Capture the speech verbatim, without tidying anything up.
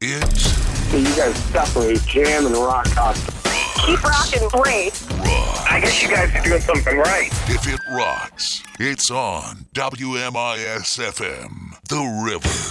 It's So you guys separate jam and rock concert. Keep rocking, great. rock. I guess you guys are doing something right. If it rocks, it's on W M I S F M, The River.